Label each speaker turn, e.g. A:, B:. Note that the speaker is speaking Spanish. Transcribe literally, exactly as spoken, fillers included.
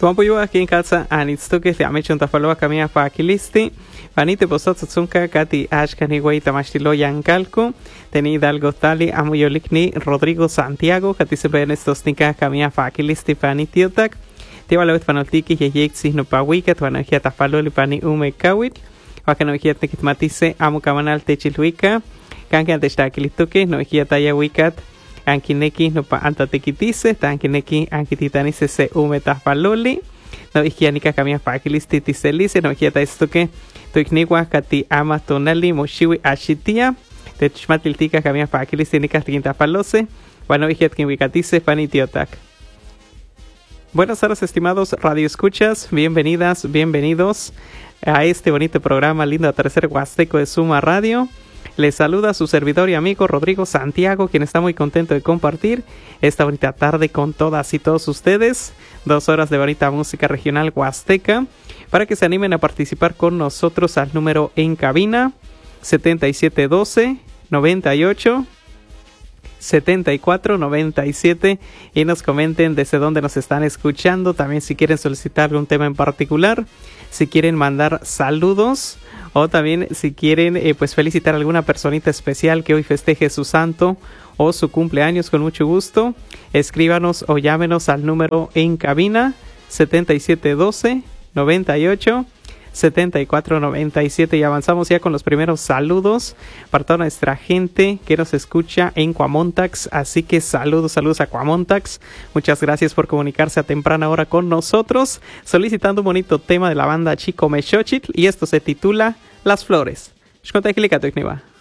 A: Tuampuyo aquí en casa anitstuke te amechon tafaloa kamia pa akilisti. Panite posot tsunka kati ashkani güey tamashilo yankalko. Teni Hidalgo tali amuyolikni Rodrigo Santiago kati se ven estos nika kamia pa akilisti panitiotak. Te valawet panoltiki yeyek sihno pawika tuanajia tafaloli pani ume kawit. Wakanojiat nikitmatise amu kamanal techilwika. Kanke anteshtakilituke no hiataya wikat. Ankineki no pa antatekitise, tankineki ankititanise se ume tafaloli. No ikianika kamia pakilisti tiselise, no hiata estoke. Tuikniwa kati ama tonali moshiwi ashitia. Techmatiltika kamia pakilisti nikatintafalose. Bueno, hiat kinwikatise panitiotak. Buenas tardes, estimados radioescuchas. Bienvenidas, bienvenidos a este bonito programa lindo atardecer huasteco de Suma Radio. Les saluda su servidor y amigo Rodrigo Santiago, quien está muy contento de compartir esta bonita tarde con todas y todos ustedes. Dos horas de bonita música regional huasteca. Para que se animen a participar con nosotros al número en cabina setenta y siete doce noventa y ocho setenta y cuatro noventa y siete y nos comenten desde dónde nos están escuchando. También si quieren solicitar algún tema en particular, si quieren mandar saludos o también si quieren eh, pues felicitar a alguna personita especial que hoy festeje su santo o su cumpleaños, con mucho gusto escríbanos o llámenos al número en cabina setenta y siete doce noventa y ocho setenta y cuatro noventa y siete y avanzamos ya con los primeros saludos para toda nuestra gente que nos escucha en Cuamontax. Así que saludos, saludos a Cuamontax. Muchas gracias por comunicarse a temprana hora con nosotros, solicitando un bonito tema de la banda Chico Mexochitl, y esto se titula Las Flores. Xcontaquilica Tecniva.